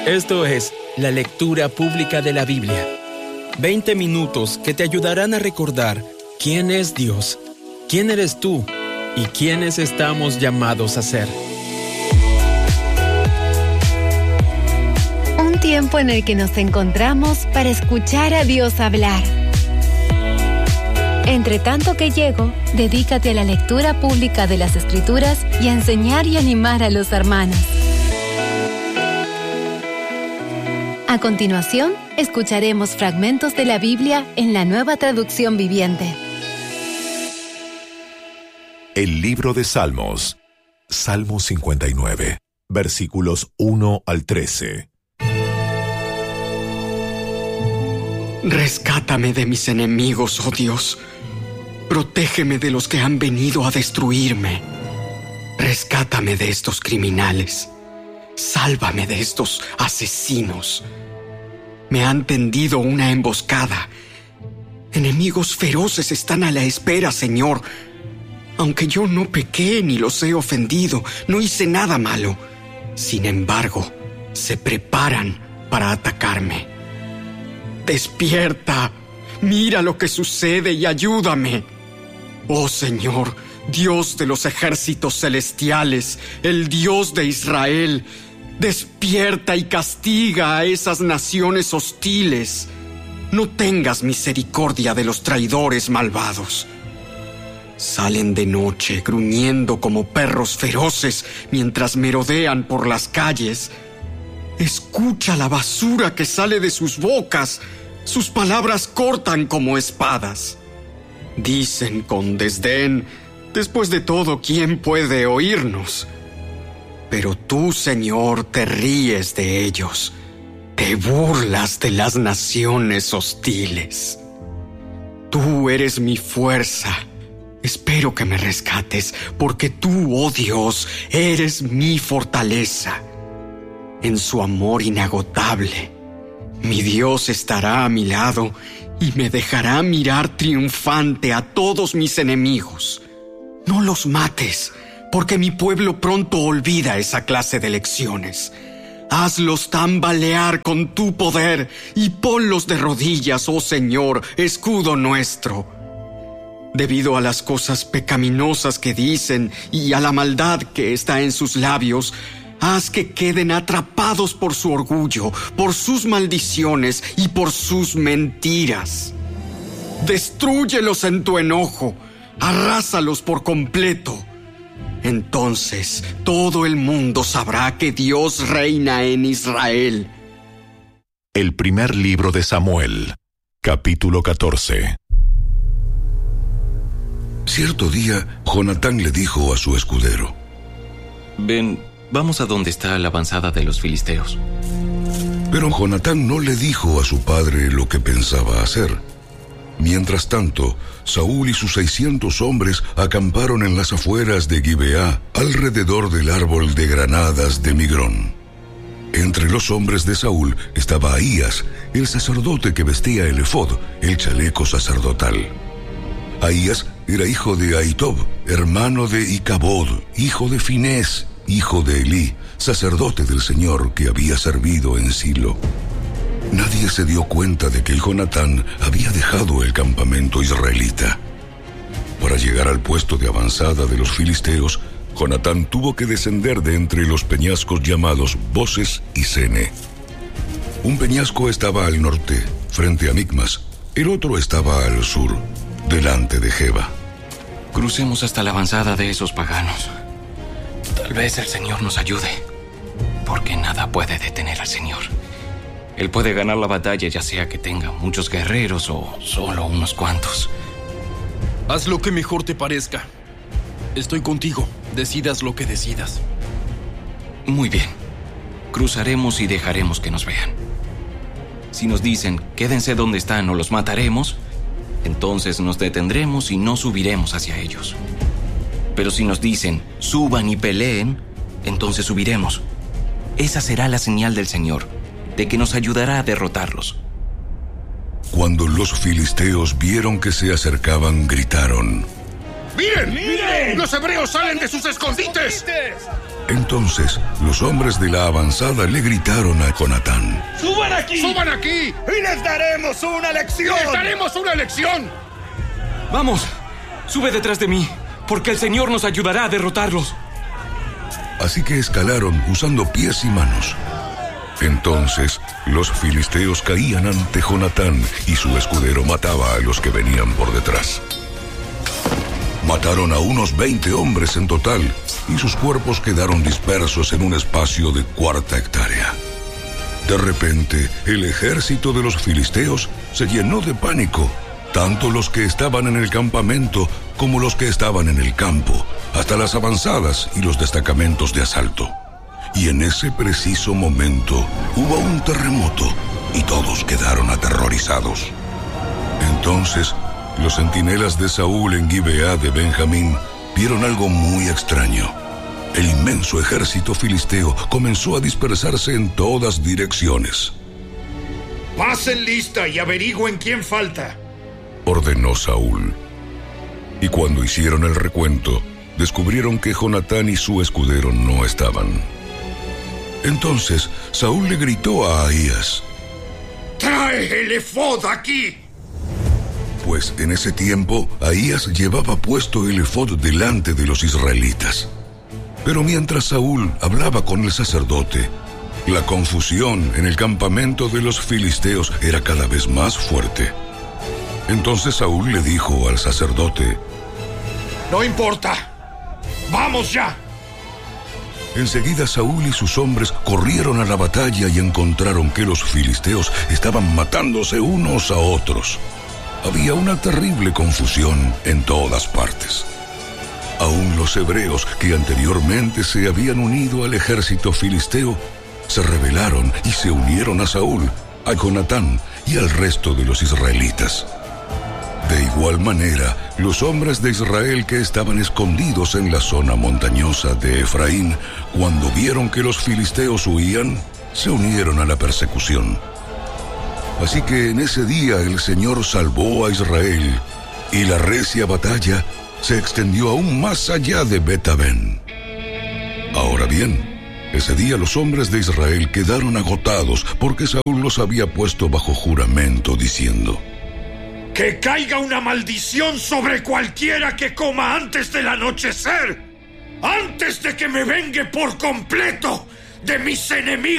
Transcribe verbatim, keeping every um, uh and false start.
Esto es la lectura pública de la Biblia. veinte minutos que te ayudarán a recordar quién es Dios, quién eres tú y quiénes estamos llamados a ser. Un tiempo en el que nos encontramos para escuchar a Dios hablar. Entre tanto que llego, dedícate a la lectura pública de las Escrituras y a enseñar y animar a los hermanos. A continuación, escucharemos fragmentos de la Biblia en la Nueva Traducción Viviente. El libro de Salmos, Salmo cincuenta y nueve, versículos uno al trece. Rescátame de mis enemigos, oh Dios. Protégeme de los que han venido a destruirme. Rescátame de estos criminales. Sálvame de estos asesinos. Me han tendido una emboscada. Enemigos feroces están a la espera, Señor. Aunque yo no pequé ni los he ofendido, no hice nada malo. Sin embargo, se preparan para atacarme. Despierta, mira lo que sucede y ayúdame. Oh Señor, Dios de los ejércitos celestiales, el Dios de Israel, despierta y castiga a esas naciones hostiles. No tengas misericordia de los traidores malvados. Salen de noche gruñendo como perros feroces mientras merodean por las calles. Escucha la basura que sale de sus bocas. Sus palabras cortan como espadas. Dicen con desdén: después de todo, ¿quién puede oírnos? Pero tú, Señor, te ríes de ellos. Te burlas de las naciones hostiles. Tú eres mi fuerza. Espero que me rescates, porque tú, oh Dios, eres mi fortaleza. En su amor inagotable, mi Dios estará a mi lado y me dejará mirar triunfante a todos mis enemigos. No los mates, porque mi pueblo pronto olvida esa clase de lecciones. Hazlos tambalear con tu poder y ponlos de rodillas, oh Señor, escudo nuestro. Debido a las cosas pecaminosas que dicen y a la maldad que está en sus labios, haz que queden atrapados por su orgullo, por sus maldiciones y por sus mentiras. Destrúyelos en tu enojo, arrásalos por completo. Entonces todo el mundo sabrá que Dios reina en Israel. El primer libro de Samuel, capítulo catorce. Cierto día, Jonatán le dijo a su escudero: Ven, vamos a donde está la avanzada de los filisteos. Pero Jonatán no le dijo a su padre lo que pensaba hacer. Mientras tanto, Saúl y sus seiscientos hombres acamparon en las afueras de Gibeá, alrededor del árbol de granadas de Migrón. Entre los hombres de Saúl estaba Ahías, el sacerdote que vestía el efod, el chaleco sacerdotal. Ahías era hijo de Ahitob, hermano de Icabod, hijo de Finés, hijo de Elí, sacerdote del Señor que había servido en Silo. Nadie se dio cuenta de que Jonatán había dejado el campamento israelita. Para llegar al puesto de avanzada de los filisteos, Jonatán tuvo que descender de entre los peñascos llamados Boses y Sene. Un peñasco estaba al norte, frente a Micmas. El otro estaba al sur, delante de Geba. Crucemos hasta la avanzada de esos paganos. Tal vez el Señor nos ayude, porque nada puede detener al Señor. Él puede ganar la batalla, ya sea que tenga muchos guerreros o solo unos cuantos. Haz lo que mejor te parezca. Estoy contigo, decidas lo que decidas. Muy bien. Cruzaremos y dejaremos que nos vean. Si nos dicen, quédense donde están o los mataremos, entonces nos detendremos y no subiremos hacia ellos. Pero si nos dicen, suban y peleen, entonces subiremos. Esa será la señal del Señor, de que nos ayudará a derrotarlos. Cuando los filisteos vieron que se acercaban, gritaron: ¡Miren! ¡Miren! ¡Los hebreos salen de sus escondites! Entonces los hombres de la avanzada le gritaron a Jonatán: ¡Suban aquí! ¡Suban aquí! ¡Y les daremos una lección! ¡Les daremos una lección! Vamos, sube detrás de mí, porque el Señor nos ayudará a derrotarlos. Así que escalaron usando pies y manos. Entonces los filisteos caían ante Jonatán y su escudero mataba a los que venían por detrás. Mataron a unos veinte hombres en total y sus cuerpos quedaron dispersos en un espacio de cuarta hectárea. De repente, el ejército de los filisteos se llenó de pánico, tanto los que estaban en el campamento como los que estaban en el campo, hasta las avanzadas y los destacamentos de asalto. Y en ese preciso momento hubo un terremoto y todos quedaron aterrorizados. Entonces, los centinelas de Saúl en Gibeá de Benjamín vieron algo muy extraño. El inmenso ejército filisteo comenzó a dispersarse en todas direcciones. ¡Pasen lista y averigüen quién falta!, ordenó Saúl. Y cuando hicieron el recuento, descubrieron que Jonatán y su escudero no estaban. Entonces Saúl le gritó a Ahías: ¡Trae el efod aquí! Pues en ese tiempo Ahías llevaba puesto el efod delante de los israelitas. Pero mientras Saúl hablaba con el sacerdote, la confusión en el campamento de los filisteos era cada vez más fuerte. Entonces Saúl le dijo al sacerdote: ¡No importa! ¡Vamos ya! Enseguida Saúl y sus hombres corrieron a la batalla y encontraron que los filisteos estaban matándose unos a otros. Había una terrible confusión en todas partes. Aún los hebreos que anteriormente se habían unido al ejército filisteo se rebelaron y se unieron a Saúl, a Jonatán y al resto de los israelitas. De igual manera, los hombres de Israel que estaban escondidos en la zona montañosa de Efraín, cuando vieron que los filisteos huían, se unieron a la persecución. Así que en ese día el Señor salvó a Israel, y la recia batalla se extendió aún más allá de Bet-Aven. Ahora bien, ese día los hombres de Israel quedaron agotados porque Saúl los había puesto bajo juramento diciendo: ¡Que caiga una maldición sobre cualquiera que coma antes del anochecer! ¡Antes de que me vengue por completo de mis enemigos!